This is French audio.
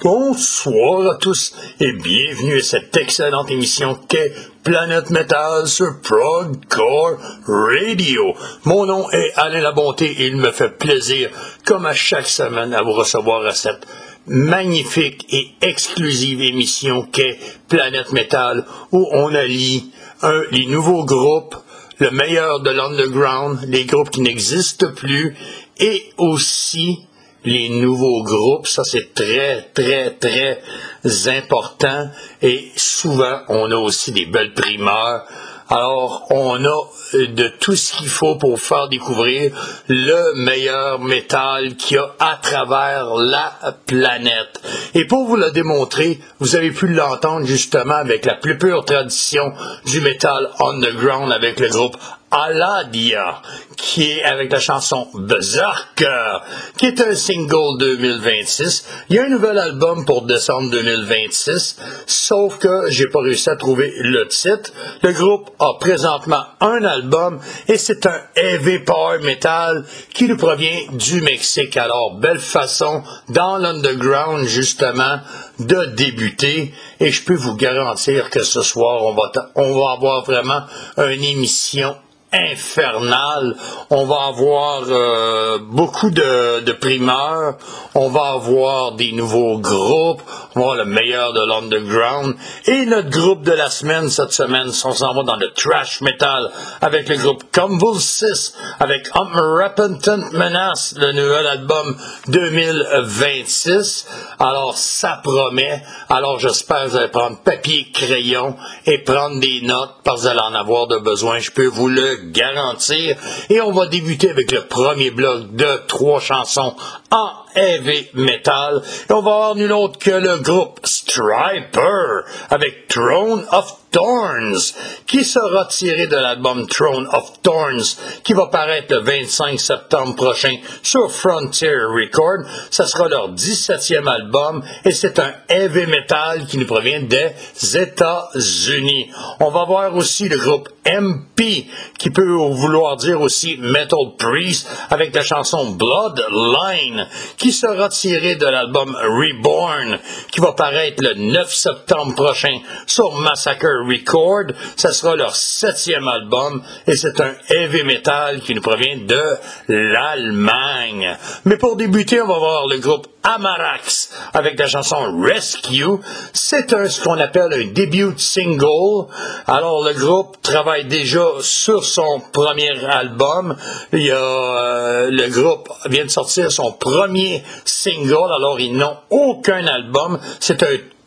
Bonsoir à tous et bienvenue à cette excellente émission qu'est Planète Metal sur Progcore Radio. Mon nom est Alain Labonté et il me fait plaisir, comme à chaque semaine, à vous recevoir à cette magnifique et exclusive émission qu'est Planète Metal, où on allie les nouveaux groupes, le meilleur de l'underground, les groupes qui n'existent plus, et aussi les nouveaux groupes. Ça, c'est très, très, très important. Et souvent, on a aussi des belles primeurs. Alors, on a de tout ce qu'il faut pour faire découvrir le meilleur métal qu'il y a à travers la planète. Et pour vous le démontrer, vous avez pu l'entendre justement avec la plus pure tradition du métal underground avec le groupe Aladia, qui est avec la chanson Berserker, qui est un single 2026. Il y a un nouvel album pour décembre 2026, sauf que j'ai pas réussi à trouver le titre. Le groupe a présentement un album et c'est un heavy power metal qui nous provient du Mexique. Alors, belle façon dans l'underground justement de débuter, et je peux vous garantir que ce soir on va avoir vraiment une émission infernal. On va avoir beaucoup de primeurs, on va avoir des nouveaux groupes, on va avoir le meilleur de l'underground, et notre groupe de la semaine cette semaine, on s'en va dans le thrash metal avec le groupe Convulsis, avec Unrepentant Menace, le nouvel album 2026. Alors ça promet. Alors j'espère que vous allez prendre papier, crayon et prendre des notes parce que vous allez en avoir de besoin, je peux vous le garantir. Et on va débuter avec le premier bloc de 3 chansons en heavy metal. Et on va avoir nul autre que le groupe Striper avec Throne of Thorns, qui sera tiré de l'album Throne of Thorns, qui va paraître le 25 septembre prochain sur Frontier Records. Ça sera leur 17e album et c'est un heavy metal qui nous provient des États-Unis. On va voir aussi le groupe MP, qui peut vouloir dire aussi Metal Priest, avec la chanson Bloodline, qui sera tirée de l'album Reborn, qui va paraître le 9 septembre prochain sur Massacre Record. Ça sera leur 7e album et c'est un heavy metal qui nous provient de l'Allemagne. Mais pour débuter, on va voir le groupe Amarax avec la chanson Rescue. C'est ce qu'on appelle un debut single. Alors le groupe travaille déjà sur son premier album. Le groupe vient de sortir son premier single, alors ils n'ont aucun album. C'est un